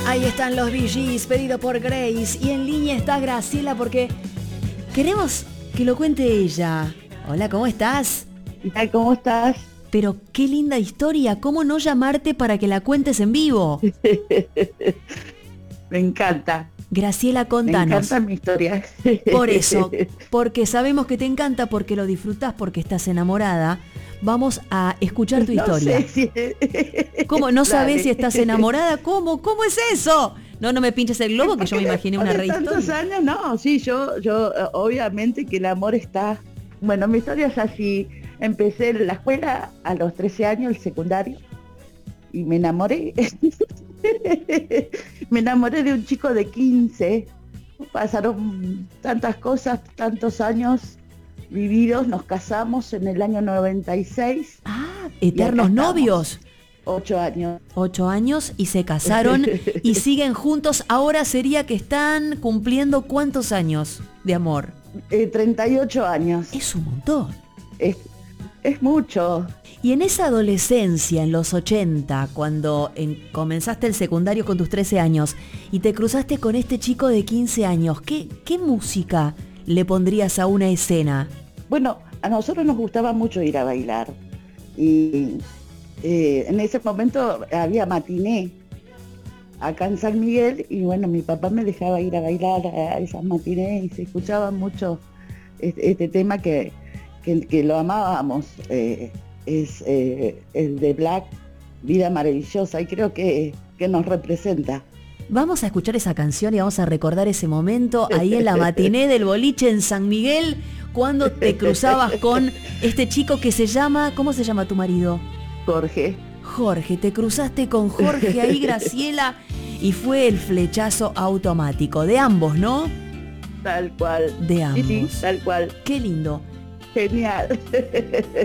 Ahí están los Bee Gees, pedido por Grace. Y en línea está Graciela porque queremos que lo cuente ella. Hola, ¿cómo estás? ¿Qué tal? ¿Cómo estás? Pero qué linda historia. ¿Cómo no llamarte para que la cuentes en vivo? Me encanta. Graciela, Me contanos. encanta mi historia. Por eso, porque sabemos que te encanta, porque lo disfrutás, porque estás enamorada. Vamos a escuchar tu historia. No sé si... ¿Cómo? ¿No sabés Dale. si estás enamorada? ¿Cómo? ¿Cómo es eso? No me pinches el globo, que yo me imaginé una Hace tantos rehistoria. años, no, sí, yo obviamente que el amor está... Bueno, mi historia es así. Empecé en la escuela a los 13 años, el secundario, y me enamoré. Me enamoré de un chico de 15. Pasaron tantas cosas, tantos años vividos, nos casamos en el año 96 Ah, y acá eternos estamos, novios. 8 años. 8 años y se casaron y siguen juntos. Ahora sería que están cumpliendo ¿cuántos años de amor? 38 años. Es un montón. Es, es mucho. Y en esa adolescencia, en los 80, cuando comenzaste el secundario con tus 13 años y te cruzaste con este chico de 15 años, ¿qué música le pondrías a una escena? Bueno, a nosotros nos gustaba mucho ir a bailar. Y en ese momento había matiné acá en San Miguel y bueno, mi papá me dejaba ir a bailar a esas matinés y se escuchaba mucho este tema que lo amábamos. Es el de Black, Vida Maravillosa, y creo que nos representa. Vamos a escuchar esa canción y vamos a recordar ese momento ahí en la matiné del boliche en San Miguel, cuando te cruzabas con este chico que se llama, ¿cómo se llama tu marido? Jorge. Jorge, te cruzaste con Jorge ahí, Graciela, y fue el flechazo automático de ambos, ¿no? Tal cual. De ambos. Sí, tal cual. Qué lindo. Genial.